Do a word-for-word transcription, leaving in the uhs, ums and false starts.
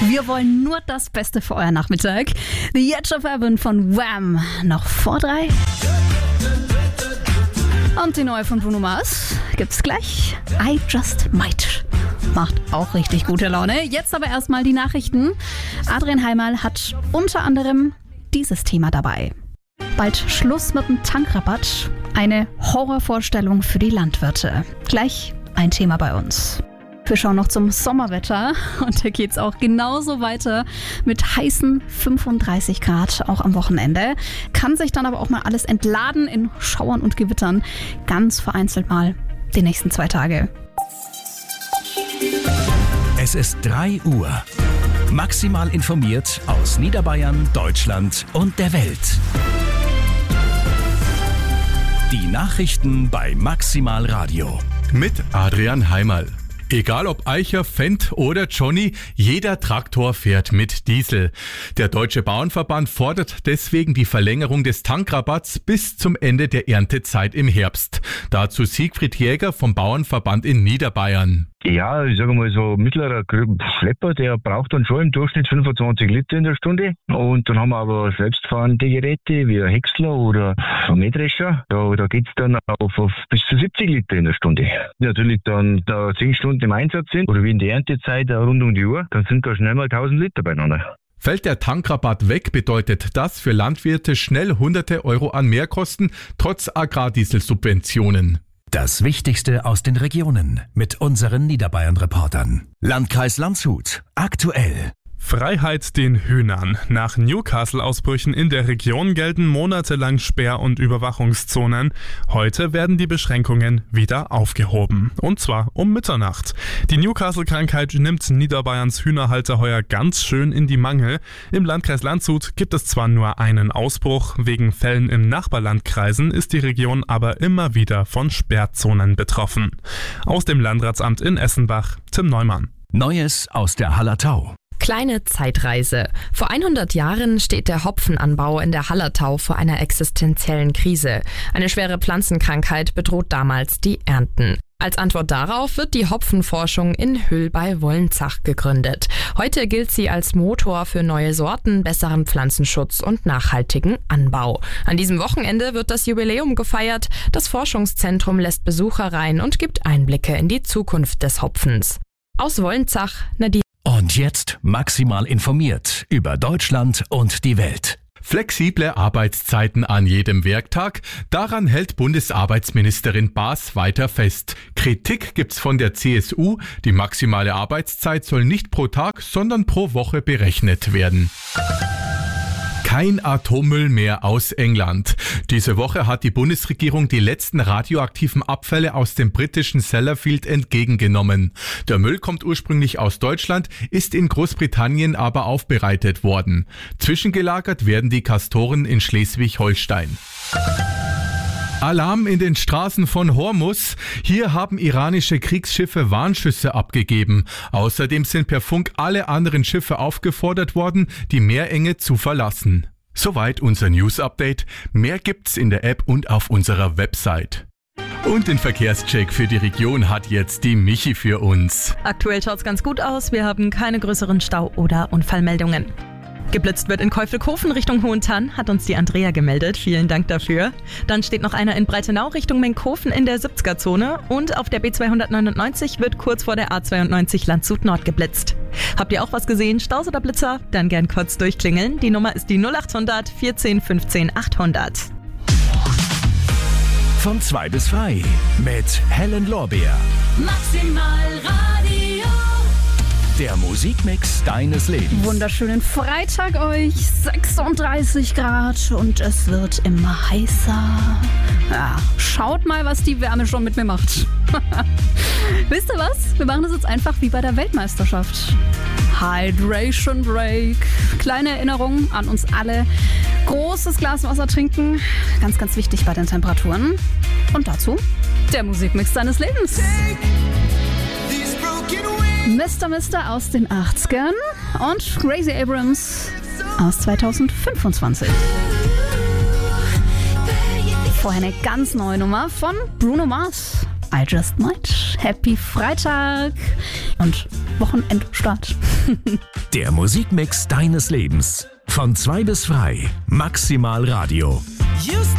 Wir wollen nur das Beste für euren Nachmittag. The Edge of Heaven von Wham! Noch vor drei. Und die neue von Bruno Mars gibt's gleich. I Just Might. Macht auch richtig gute Laune. Jetzt aber erstmal die Nachrichten. Adrian Heimal hat unter anderem dieses Thema dabei. Bald Schluss mit dem Tankrabatt. Eine Horrorvorstellung für die Landwirte. Gleich ein Thema bei uns. Wir schauen noch zum Sommerwetter und da geht's auch genauso weiter mit heißen fünfunddreißig Grad, auch am Wochenende. Kann sich dann aber auch mal alles entladen in Schauern und Gewittern. Ganz vereinzelt mal die nächsten zwei Tage. Es ist drei Uhr. Maximal informiert aus Niederbayern, Deutschland und der Welt. Die Nachrichten bei Maximal Radio. Mit Adrian Heimal. Egal ob Eicher, Fendt oder Johnny, jeder Traktor fährt mit Diesel. Der Deutsche Bauernverband fordert deswegen die Verlängerung des Tankrabatts bis zum Ende der Erntezeit im Herbst. Dazu Siegfried Jäger vom Bauernverband in Niederbayern. Ja, ich sage mal so mittlerer Schlepper, der braucht dann schon im Durchschnitt fünfundzwanzig Liter in der Stunde. Und dann haben wir aber selbstfahrende Geräte wie ein Häcksler oder ein Mähdrescher. Da, da geht's dann auf, auf bis zu siebzig Liter in der Stunde. Natürlich dann da zehn Stunden im Einsatz sind oder wie in der Erntezeit rund um die Uhr, dann sind da schnell mal tausend Liter beieinander. Fällt der Tankrabatt weg, bedeutet das für Landwirte schnell hunderte Euro an Mehrkosten, trotz Agrardieselsubventionen. Das Wichtigste aus den Regionen mit unseren Niederbayern-Reportern. Landkreis Landshut. Aktuell. Freiheit den Hühnern. Nach Newcastle-Ausbrüchen in der Region gelten monatelang Sperr- und Überwachungszonen. Heute werden die Beschränkungen wieder aufgehoben. Und zwar um Mitternacht. Die Newcastle-Krankheit nimmt Niederbayerns Hühnerhalter heuer ganz schön in die Mangel. Im Landkreis Landshut gibt es zwar nur einen Ausbruch, wegen Fällen im Nachbarlandkreisen ist die Region aber immer wieder von Sperrzonen betroffen. Aus dem Landratsamt in Essenbach, Tim Neumann. Neues aus der Hallertau. Kleine Zeitreise. Vor hundert Jahren steht der Hopfenanbau in der Hallertau vor einer existenziellen Krise. Eine schwere Pflanzenkrankheit bedroht damals die Ernten. Als Antwort darauf wird die Hopfenforschung in Hüll bei Wollenzach gegründet. Heute gilt sie als Motor für neue Sorten, besseren Pflanzenschutz und nachhaltigen Anbau. An diesem Wochenende wird das Jubiläum gefeiert. Das Forschungszentrum lässt Besucher rein und gibt Einblicke in die Zukunft des Hopfens. Aus Wollenzach, Nadine. Und jetzt maximal informiert über Deutschland und die Welt. Flexible Arbeitszeiten an jedem Werktag, daran hält Bundesarbeitsministerin Baas weiter fest. Kritik gibt's von der C S U, die maximale Arbeitszeit soll nicht pro Tag, sondern pro Woche berechnet werden. Kein Atommüll mehr aus England. Diese Woche hat die Bundesregierung die letzten radioaktiven Abfälle aus dem britischen Sellafield entgegengenommen. Der Müll kommt ursprünglich aus Deutschland, ist in Großbritannien aber aufbereitet worden. Zwischengelagert werden die Castoren in Schleswig-Holstein. Alarm in den Straßen von Hormuz. Hier haben iranische Kriegsschiffe Warnschüsse abgegeben. Außerdem sind per Funk alle anderen Schiffe aufgefordert worden, die Meerenge zu verlassen. Soweit unser News-Update. Mehr gibt's in der App und auf unserer Website. Und den Verkehrscheck für die Region hat jetzt die Michi für uns. Aktuell schaut's ganz gut aus. Wir haben keine größeren Stau- oder Unfallmeldungen. Geblitzt wird in Käufelkofen Richtung Hohentann, hat uns die Andrea gemeldet. Vielen Dank dafür. Dann steht noch einer in Breitenau Richtung Menkhofen in der siebziger-Zone. Und auf der B zweihundertneunundneunzig wird kurz vor der A zweiundneunzig Landshut Nord geblitzt. Habt ihr auch was gesehen, Staus oder Blitzer? Dann gern kurz durchklingeln. Die Nummer ist die null achthundert vierzehn fünfzehn achthundert. Von zwei bis frei mit Helen Lorbeer. Maximal Radio. Der Musikmix deines Lebens. Wunderschönen Freitag euch, sechsunddreißig Grad und es wird immer heißer. Ja, schaut mal, was die Wärme schon mit mir macht. Wisst ihr was? Wir machen das jetzt einfach wie bei der Weltmeisterschaft. Hydration Break. Kleine Erinnerung an uns alle. Großes Glas Wasser trinken. Ganz, ganz wichtig bei den Temperaturen. Und dazu der Musikmix deines Lebens. Mister Mister aus den achtzigern und Gracie Abrams aus zweitausendfünfundzwanzig. Vorher eine ganz neue Nummer von Bruno Mars. I Just Might. Happy Freitag und Wochenendstart. Der Musikmix deines Lebens. Von zwei bis frei. Maximal Radio.